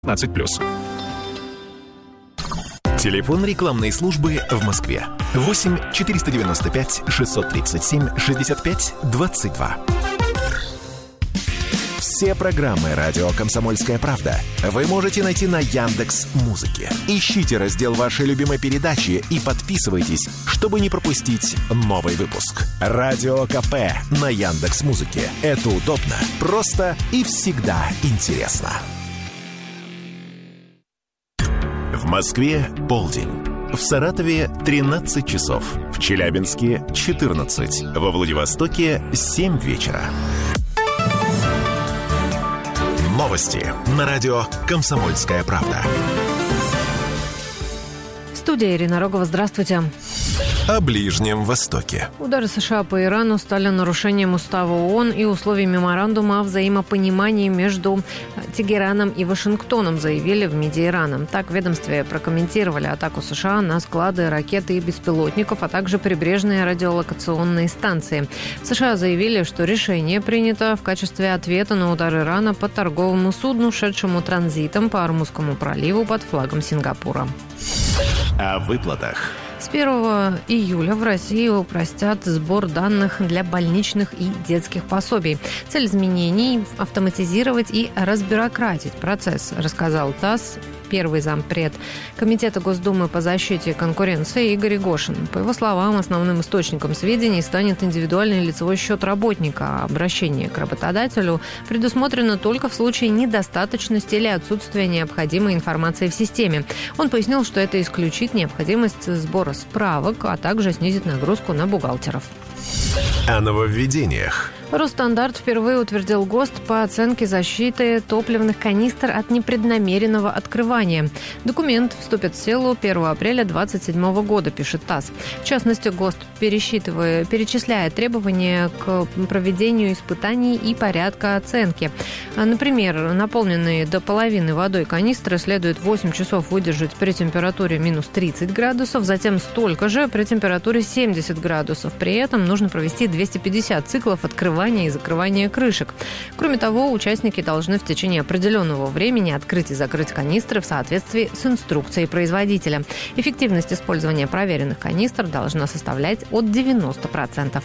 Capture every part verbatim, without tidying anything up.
пятнадцать плюс. Телефон рекламной службы в Москве. восемь четыреста девяносто пять шестьсот тридцать семь шестьдесят пять двадцать два. Все программы «Радио Комсомольская правда» вы можете найти на Яндекс.Музыке. Ищите раздел вашей любимой передачи и подписывайтесь, чтобы не пропустить новый выпуск. Радио КП на Яндекс.Музыке. Это удобно, просто и всегда интересно. В Москве полдень. В Саратове тринадцать часов. В Челябинске четырнадцать. Во Владивостоке семь вечера. Новости на радио «Комсомольская правда». Студия Ирина Рогова. Здравствуйте. О Ближнем Востоке. Удары США по Ирану стали нарушением устава ООН и условий меморандума о взаимопонимании между Тегераном и Вашингтоном, заявили в МИДе Ирана. Так в ведомстве прокомментировали атаку США на склады, ракеты и беспилотников, а также прибрежные радиолокационные станции. В США заявили, что решение принято в качестве ответа на удар Ирана по торговому судну, шедшему транзитом по Ормузскому проливу под флагом Сингапура. О выплатах. С первого июля в России упростят сбор данных для больничных и детских пособий. Цель изменений – автоматизировать и разбюрократить процесс, рассказал ТАСС первый зампред Комитета Госдумы по защите конкуренции Игорь Гошин. По его словам, основным источником сведений станет индивидуальный лицевой счет работника, а обращение к работодателю предусмотрено только в случае недостаточности или отсутствия необходимой информации в системе. Он пояснил, что это исключит необходимость сбора справок, а также снизит нагрузку на бухгалтеров. О нововведениях. Росстандарт впервые утвердил ГОСТ по оценке защиты топливных канистр от непреднамеренного открывания. Документ вступит в силу первого апреля две тысячи двадцать седьмого года, пишет ТАСС. В частности, ГОСТ пересчитывает, перечисляет требования к проведению испытаний и порядка оценки. Например, наполненные до половины водой канистры следует восемь часов выдержать при температуре минус тридцать градусов, затем столько же при температуре семьдесят градусов. При этом нужно провести двести пятьдесят циклов открывания и закрывания крышек. Кроме того, участники должны в течение определенного времени открыть и закрыть канистры в соответствии с инструкцией производителя. Эффективность использования проверенных канистр должна составлять от девяноста процентов.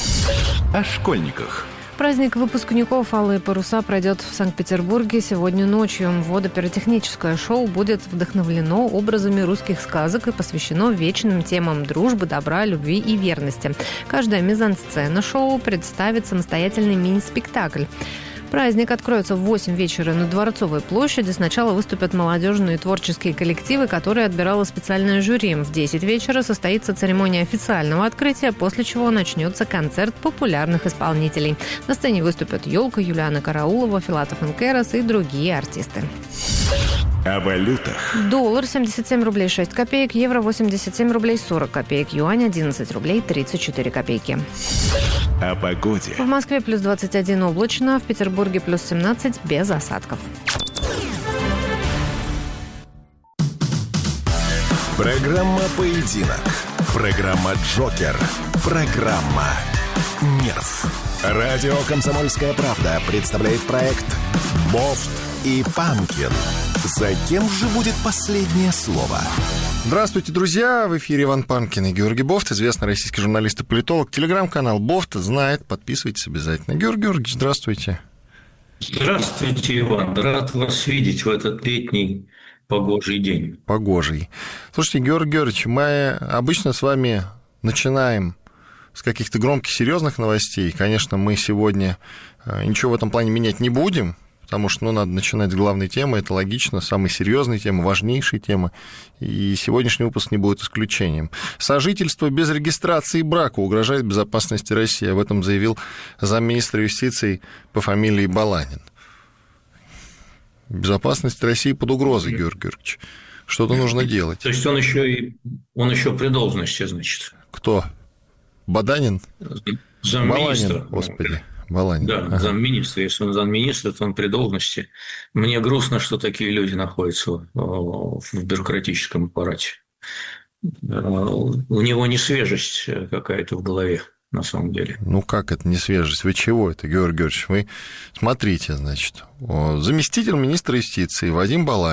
О школьниках. Праздник выпускников «Алые паруса» пройдет в Санкт-Петербурге сегодня ночью. Водопиротехническое шоу будет вдохновлено образами русских сказок и посвящено вечным темам дружбы, добра, любви и верности. Каждая мизансцена шоу представит самостоятельный мини-спектакль. Праздник откроется в восемь вечера на Дворцовой площади. Сначала выступят молодежные творческие коллективы, которые отбирало специальное жюри. В десять вечера состоится церемония официального открытия, после чего начнется концерт популярных исполнителей. На сцене выступят Ёлка, Юлиана Караулова, Филатов энд Керас и другие артисты. О валютах. Доллар семьдесят семь рублей шесть копеек, евро восемьдесят семь рублей сорок копеек, юань одиннадцать рублей тридцать четыре копейки. О погоде. В Москве плюс двадцать один облачно, в Петербурге плюс семнадцать без осадков. Программа «Поединок». Программа «Джокер». Программа «Нерв». Радио «Комсомольская правда» представляет проект «Бофт и Панкин». За кем же будет последнее слово? Здравствуйте, друзья! В эфире Иван Панкин и Георгий Бофт, известный российский журналист и политолог. Телеграм-канал Бофт знает, подписывайтесь обязательно. Георгий Георгиевич, здравствуйте. Здравствуйте, Иван. Рад вас видеть в этот летний погожий день. Погожий. Слушайте, Георгий Георгиевич, мы обычно с вами начинаем с каких-то громких, серьезных новостей. Конечно, мы сегодня ничего в этом плане менять не будем, потому что, ну, надо начинать с главной темы, это логично, самой серьезной темы, важнейшей темы, и сегодняшний выпуск не будет исключением. Сожительство без регистрации брака угрожает безопасности России, об этом заявил замминистра юстиции по фамилии Баланин. Безопасность России под угрозой, Георгий Георгиевич. Что-то нужно делать. То есть он еще и он еще при должности, значит. Кто? Баданин? Замминистра. Баланин, господи. Баланин. Да, ага. замминистра. Если он замминистра, то он при должности. Мне грустно, что такие люди находятся в бюрократическом аппарате. У него не свежесть какая-то в голове. на самом деле. Ну, как это не свежесть? Вы чего это, Георгий Георгиевич? Вы смотрите, значит, заместитель министра юстиции Вадим Балаев